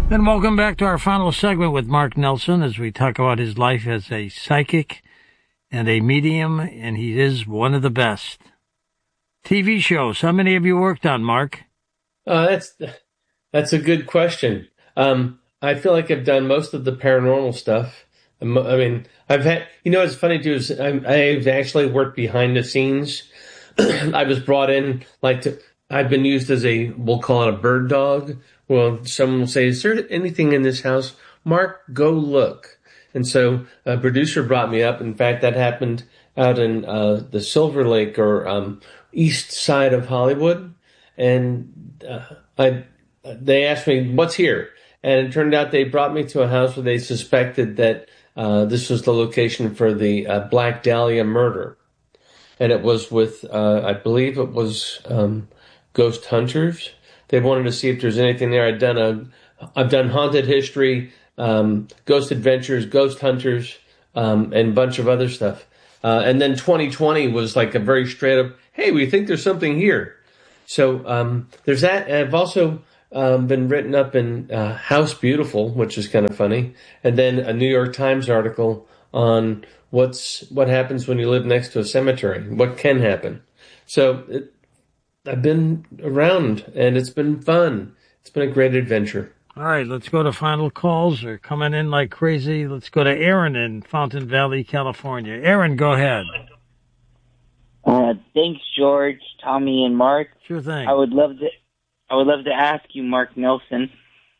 And welcome back to our final segment with Mark Nelson as we talk about his life as a psychic and a medium, and he is one of the best. TV shows, how many have you worked on, Mark? That's a good question. I feel like I've done most of the paranormal stuff. I mean, I've had, what's funny too is I've actually worked behind the scenes. I was brought in, I've been used as we'll call it a bird dog. Well, someone will say, is there anything in this house? Mark, go look. And so a producer brought me up. In fact, that happened out in the Silver Lake or east side of Hollywood. And they asked me, what's here? And it turned out they brought me to a house where they suspected that this was the location for the Black Dahlia murder. And it was with, I believe it was ghost hunters. They wanted to see if there's anything there. I've done haunted history, ghost adventures, ghost hunters, and a bunch of other stuff. And then 2020 was like a very straight up, hey, we think there's something here. So there's that. And I've also been written up in House Beautiful, which is kind of funny. And then a New York Times article on what happens when you live next to a cemetery, what can happen. So I've been around, and it's been fun. It's been a great adventure. All right, let's go to final calls. They're coming in like crazy. Let's go to Aaron in Fountain Valley, California. Aaron, go ahead. Thanks, George, Tommy, and Mark. Sure thing. I would love to ask you, Mark Nelson,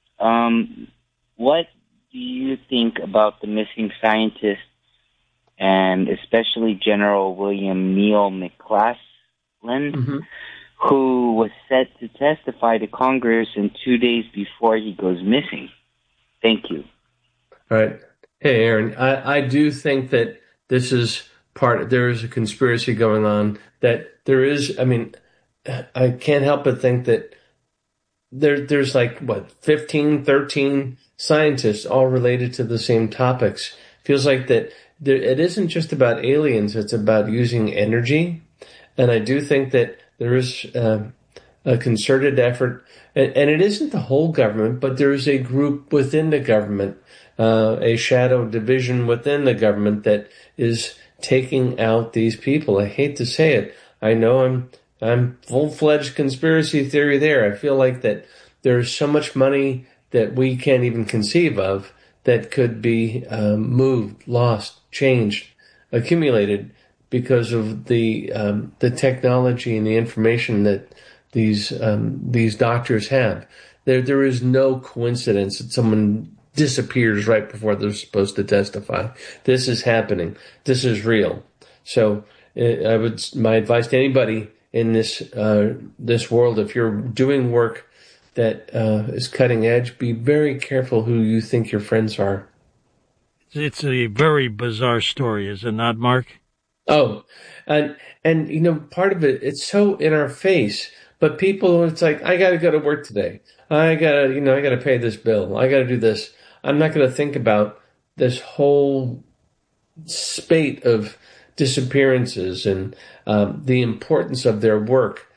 what do you think about the missing scientist, and especially General William Neal McClaslin? Mm-hmm. Who was set to testify to Congress in 2 days before he goes missing. Thank you. All right. Hey, Aaron, I do think that this is there is a conspiracy going on, that there is, I can't help but think that there's 15, 13 scientists all related to the same topics. Feels like that it isn't just about aliens, it's about using energy. And I do think that there is a concerted effort, and it isn't the whole government, but there is a group within the government, a shadow division within the government that is taking out these people. I hate to say it. I know I'm full-fledged conspiracy theory there. I feel like that there's so much money that we can't even conceive of that could be moved, lost, changed, accumulated, because of the technology and the information that these doctors have. There is no coincidence that someone disappears right before they're supposed to testify. This is happening. This is real. So my advice to anybody in this world, if you're doing work that is cutting edge, be very careful who you think your friends are. It's a very bizarre story, is it not, Mark? Oh, and part of it, it's so in our face, but people, it's like, I got to go to work today. I got to pay this bill. I got to do this. I'm not going to think about this whole spate of disappearances and the importance of their work.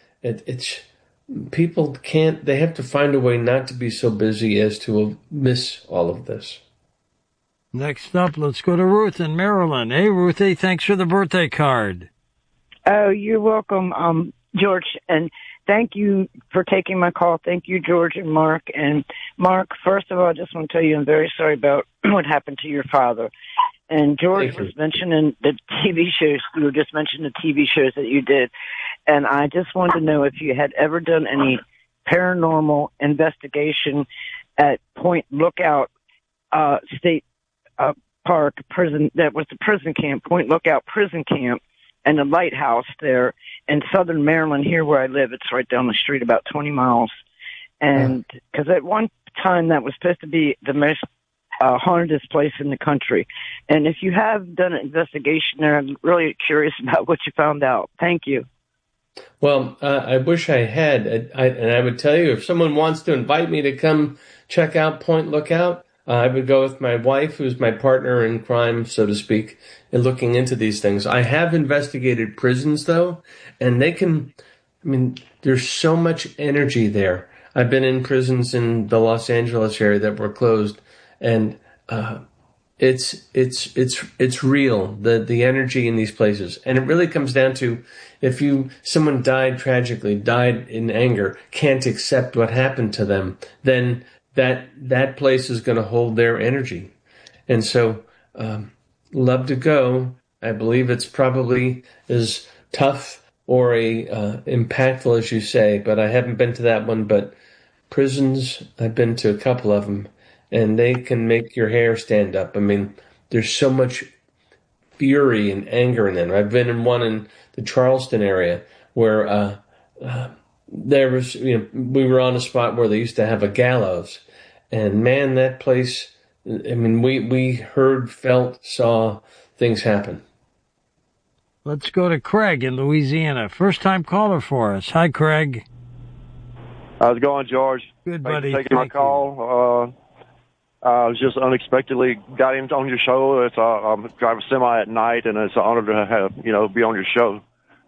People they have to find a way not to be so busy as to miss all of this. Next up, let's go to Ruth in Maryland. Hey, Ruthie, thanks for the birthday card. Oh, you're welcome, George, and thank you for taking my call. Thank you, George and Mark. And Mark, first of all, I just want to tell you I'm very sorry about what happened to your father. And George was mentioning the TV shows. You were just mentioning the TV shows that you did. And I just wanted to know if you had ever done any paranormal investigation at Point Lookout State Park prison. That was the prison camp, Point Lookout prison camp, and the lighthouse there in southern Maryland, here where I live. It's right down the street, about 20 miles. And because at one time that was supposed to be the most haunted place in the country. And if you have done an investigation there, I'm really curious about what you found out. Thank you. Well, I wish I had. And I would tell you, if someone wants to invite me to come check out Point Lookout, I would go with my wife, who's my partner in crime, so to speak, in looking into these things. I have investigated prisons, though, and there's so much energy there. I've been in prisons in the Los Angeles area that were closed, and it's real, the energy in these places. And it really comes down to, if someone died tragically, died in anger, can't accept what happened to them, then that place is going to hold their energy. And so, love to go. I believe it's probably as tough or impactful as you say, but I haven't been to that one. But prisons, I've been to a couple of them, and they can make your hair stand up. I mean, there's so much fury and anger in them. I've been in one in the Charleston area where there was, we were on a spot where they used to have a gallows, and man, that place, I mean, we heard, felt, saw things happen. Let's go to Craig in Louisiana. First-time caller for us. Hi, Craig. How's it going, George? Good, Thanks buddy. for taking my call. I was just unexpectedly got in on your show. I'm driving semi at night, and it's an honor to have be on your show.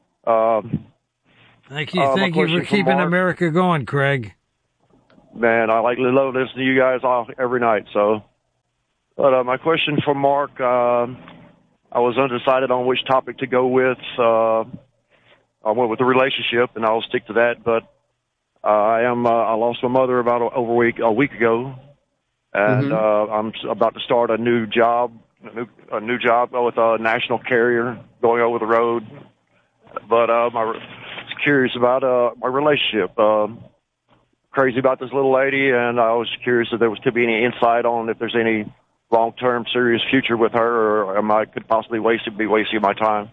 Thank you. Thank you for keeping America going, Craig. Man, I love listening to you guys every night. So, but my question for Mark, I was undecided on which topic to go with. I went with the relationship, and I'll stick to that. But I lost my mother about a week ago, and I'm about to start a new job with a national carrier going over the road. But I was curious about my relationship. Crazy about this little lady, and I was curious if there could be any insight on if there's any long-term serious future with her, or I could possibly be wasting my time.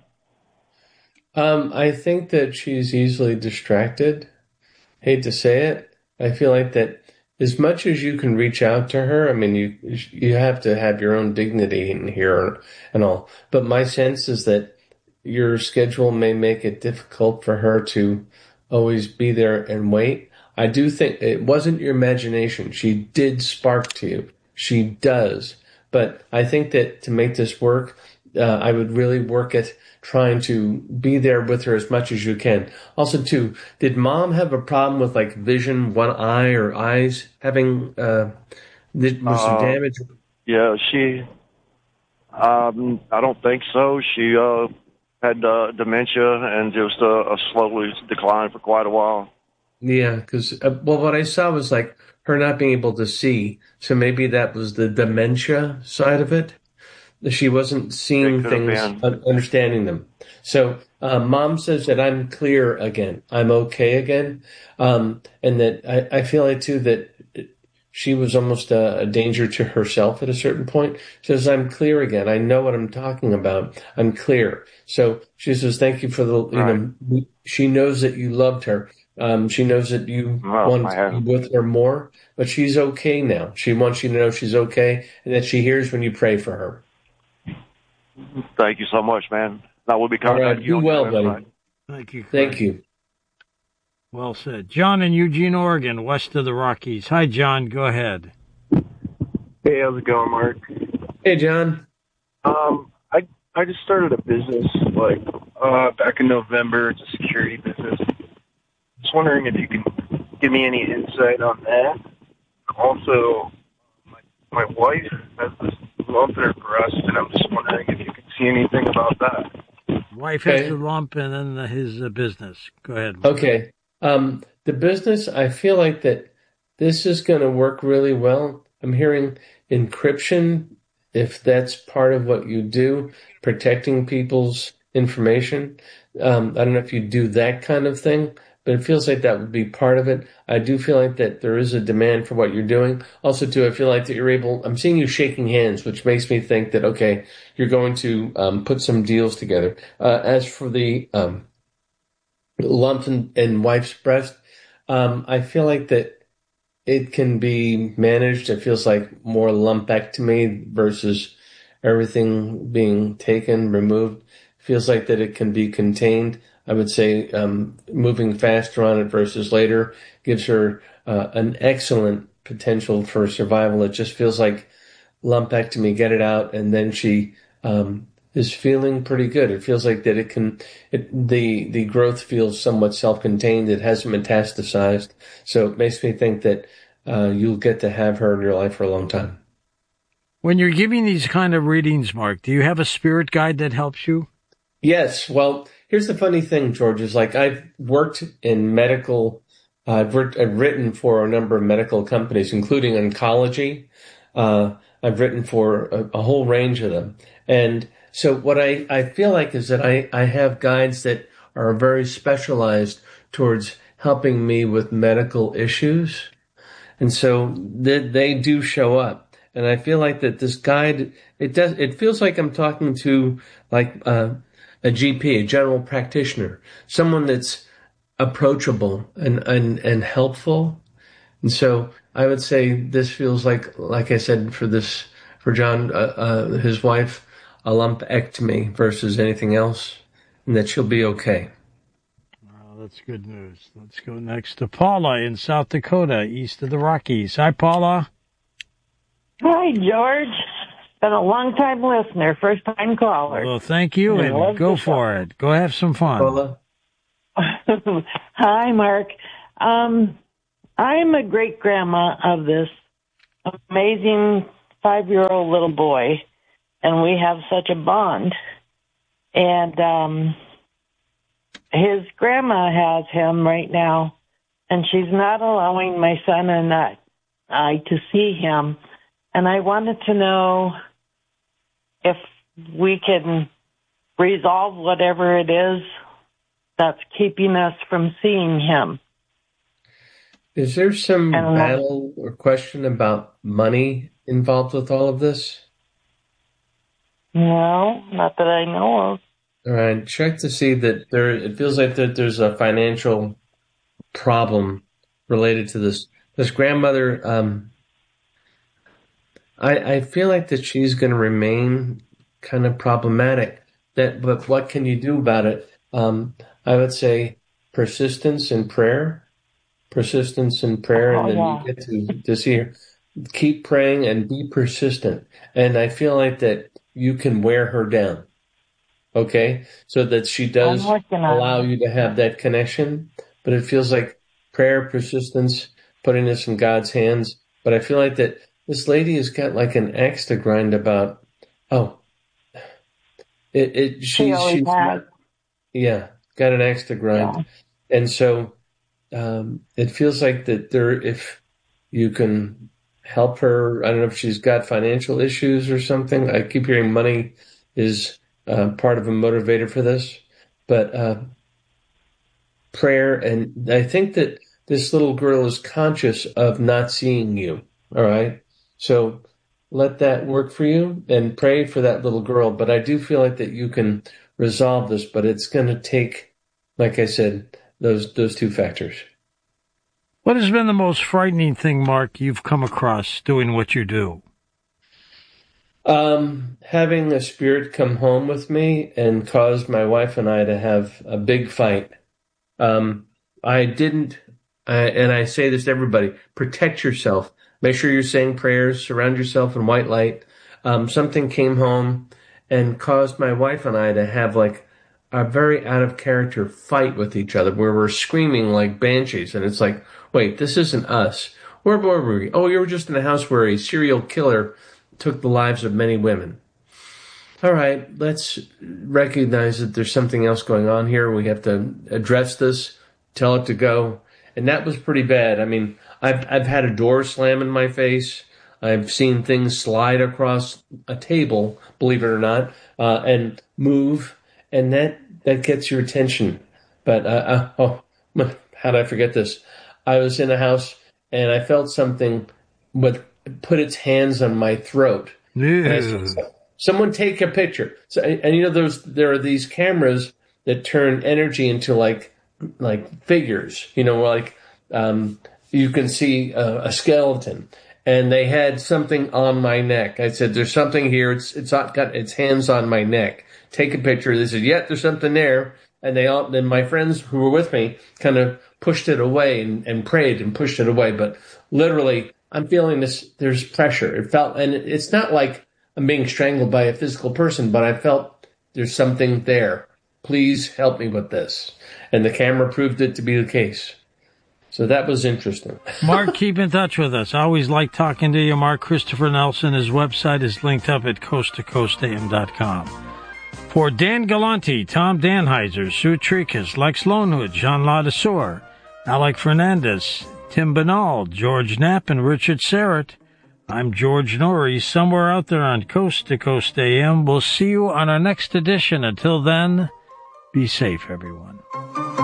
I think that she's easily distracted. Hate to say it. I feel like that as much as you can reach out to her, I mean, you have to have your own dignity in here and all. But my sense is that your schedule may make it difficult for her to always be there and wait. I do think it wasn't your imagination. She did spark to you. She does. But I think that to make this work, I would really work at trying to be there with her as much as you can. Also, too, did Mom have a problem with vision, one eye or eyes having was some damage? Yeah, she. I don't think so. She had dementia and just a slowly decline for quite a while. Yeah, because what I saw was her not being able to see. So maybe that was the dementia side of it. She wasn't seeing things, understanding them. So Mom says that I'm clear again. I'm okay again. And that I feel like, too, that she was almost a danger to herself at a certain point. She says, I'm clear again. I know what I'm talking about. I'm clear. So she says, thank you for she knows that you loved her. She knows that you want to be with her more, but she's okay now. She wants you to know she's okay and that she hears when you pray for her. Thank you so much, man. I will be contacting you. Do well, buddy. Thank you. Thank you. Well said. John in Eugene, Oregon, west of the Rockies. Hi, John. Go ahead. Hey, how's it going, Mark? Hey, John. I just started a business back in November. It's a security business. Just wondering if you can give me any insight on that. Also, my wife has this lump in her breast, and I'm just wondering if you can see anything about that. Wife has a lump, and then his business. Go ahead. Okay. The business, I feel like that this is going to work really well. I'm hearing encryption, if that's part of what you do, protecting people's information. I don't know if you do that kind of thing, but it feels like that would be part of it. I do feel like that there is a demand for what you're doing. Also, too, I feel like that you're able, I'm seeing you shaking hands, which makes me think that, okay, you're going to put some deals together. As for the lump in wife's breast, I feel like that it can be managed. It feels like more lumpectomy versus everything being taken, removed. It feels like that it can be contained. I would say moving faster on it versus later gives her an excellent potential for survival. It just feels like lumpectomy, get it out, and then she is feeling pretty good. It feels like that the growth feels somewhat self-contained. It hasn't metastasized. So it makes me think that you'll get to have her in your life for a long time. When you're giving these kind of readings, Mark, do you have a spirit guide that helps you? Yes. Well, here's the funny thing, George, is like I've worked in medical, I've written for a number of medical companies, including oncology. I've written for a whole range of them. And so what I feel like is that I have guides that are very specialized towards helping me with medical issues. And so they do show up. And I feel like that this guide, it feels like I'm talking to like a GP, a general practitioner, someone that's approachable and helpful. And so I would say this feels like I said, for John, his wife, a lumpectomy versus anything else, and that she'll be okay. Oh, that's good news. Let's go next to Paula in South Dakota, east of the Rockies. Hi, Paula. Hi, George. Been a long-time listener, first-time caller. Well, thank you, and go for it. Go have some fun. Paula. Hi, Mark. I'm a great-grandma of this amazing 5-year-old little boy, and we have such a bond. And his grandma has him right now, and she's not allowing my son and I to see him. And I wanted to know if we can resolve whatever it is that's keeping us from seeing him. Is there some battle or question about money involved with all of this? No, not that I know of. All right, check to see that it feels like that there's a financial problem related to this. This grandmother, I feel like that she's going to remain kind of problematic. But what can you do about it? I would say persistence in prayer. Persistence in prayer, and then you get to see her. Keep praying and be persistent. And I feel like that you can wear her down, okay? So that she does allow you to have that connection. But it feels like prayer, persistence, putting this in God's hands. But I feel like that this lady has got like an axe to grind about, she's got an axe to grind. Yeah. And so it feels like that if you can help her, I don't know if she's got financial issues or something. I keep hearing money is part of a motivator for this, but prayer. And I think that this little girl is conscious of not seeing you. All right. So let that work for you and pray for that little girl. But I do feel like that you can resolve this, but it's going to take, like I said, those two factors. What has been the most frightening thing, Mark, you've come across doing what you do? Having a spirit come home with me and cause my wife and I to have a big fight. And I say this to everybody, protect yourself. Make sure you're saying prayers, surround yourself in white light. Something came home and caused my wife and I to have like a very out of character fight with each other where we're screaming like banshees. And it's like, wait, this isn't us. Where were we? Oh, you were just in a house where a serial killer took the lives of many women. All right, let's recognize that there's something else going on here. We have to address this, tell it to go. And that was pretty bad. I mean, I've had a door slam in my face. I've seen things slide across a table, believe it or not, and move, and that gets your attention. But how did I forget this? I was in a house and I felt something put its hands on my throat. Yeah. Someone take a picture. So, and you know, there are these cameras that turn energy into like figures. You know, like you can see a skeleton. And they had something on my neck. I said, "There's something here. It's got its hands on my neck. Take a picture." They said, "Yeah, there's something there." And then my friends who were with me kind of pushed it away and prayed and pushed it away. But literally, I'm feeling this. There's pressure. It felt, and it's not like I'm being strangled by a physical person, but I felt there's something there. Please help me with this. And the camera proved it to be the case. So that was interesting. Mark, keep in touch with us. I always like talking to you, Mark. Christopher Nelson, his website is linked up at coasttocoastam.com. For Dan Galanti, Tom Danheiser, Sue Trikas, Lex Lonewood, Jean Ladesseur, Alec Fernandez, Tim Banal, George Knapp, and Richard Serrett, I'm George Norrie, somewhere out there on Coast to Coast AM. We'll see you on our next edition. Until then, be safe, everyone.